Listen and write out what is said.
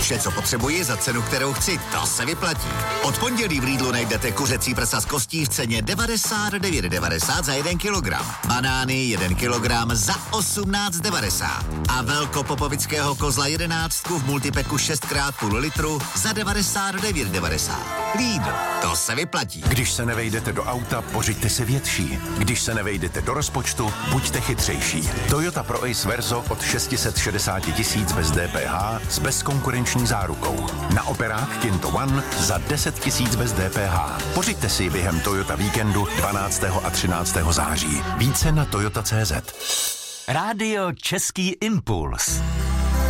Vše, co potřebuji za cenu, kterou chci, to se vyplatí. Od pondělí v Lidlu najdete kuřecí prsa z kostí v ceně 99,90 za 1 kilogram. Banány 1 kilogram za 18,90. A velkopopovického kozla 11 v multipeku 6x půl litru za 99,90. Lidl, to se vyplatí. Když se nevejdete do auta, pořiďte si větší. Když se nevejdete do rozpočtu, buďte chytřejší. Toyota Pro Ace Verso od 660 000 bez DPH s bezkonkurenční zárukou. Na operák Kinto One za 10 000 bez DPH. Pořiďte si během Toyota víkendu 12. a 13. září. Více na toyota.cz. Rádio Český impuls.